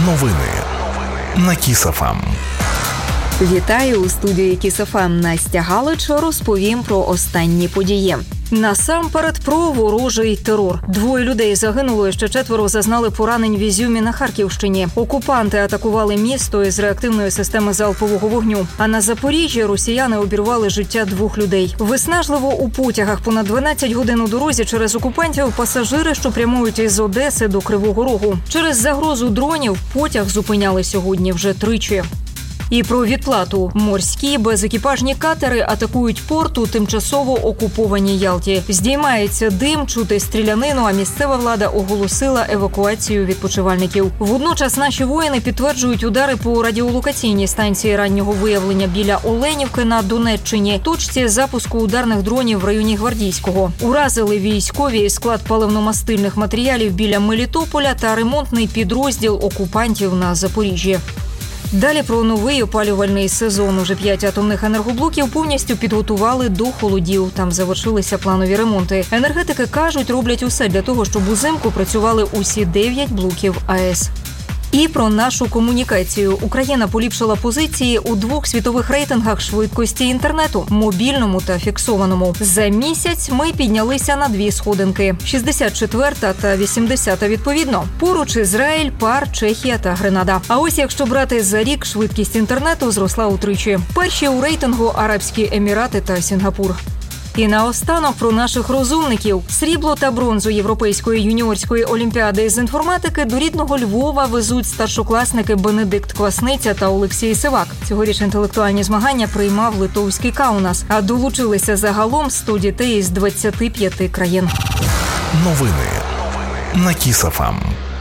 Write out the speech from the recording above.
Новини на Kiss FM. Вітаю у студії Kiss FM. Настя Галич, розповім про останні події. Насамперед про ворожий терор. 2 людей загинуло, ще 4 зазнали поранень в Ізюмі на Харківщині. Окупанти атакували місто із реактивної системи залпового вогню. А на Запоріжжі росіяни обірвали життя 2 людей. Виснажливо у потягах понад 12 годин у дорозі через окупантів пасажири, що прямують із Одеси до Кривого Рогу. Через загрозу дронів потяг зупиняли сьогодні вже 3. І про відплату. Морські безекіпажні катери атакують порт у тимчасово окупованій Ялті. Здіймається дим, чути стрілянину, а місцева влада оголосила евакуацію відпочивальників. Водночас наші воїни підтверджують удари по радіолокаційній станції раннього виявлення біля Оленівки на Донеччині, точці запуску ударних дронів в районі Гвардійського. Уразили військові склад паливно-мастильних матеріалів біля Мелітополя та ремонтний підрозділ окупантів на Запоріжжі. Далі про новий опалювальний сезон. Уже 5 атомних енергоблоків повністю підготували до холодів. Там завершилися планові ремонти. Енергетики кажуть, роблять усе для того, щоб узимку працювали усі 9 блоків АЕС. І про нашу комунікацію. Україна поліпшила позиції у 2 світових рейтингах швидкості інтернету – мобільному та фіксованому. За місяць ми піднялися на 2 сходинки – 64-та та 80-та відповідно. Поруч Ізраїль, ПАР, Чехія та Гренада. А ось якщо брати за рік, швидкість інтернету зросла утричі. Перші у рейтингу – Арабські Емірати та Сінгапур. І наостанок про наших розумників. Срібло та бронзу Європейської юніорської олімпіади з інформатики до рідного Львова везуть старшокласники Бенедикт Квасниця та Олексій Сивак. Цьогоріч інтелектуальні змагання приймав литовський Каунас, а долучилися загалом 100 дітей із 25 країн. Новини на Kiss FM.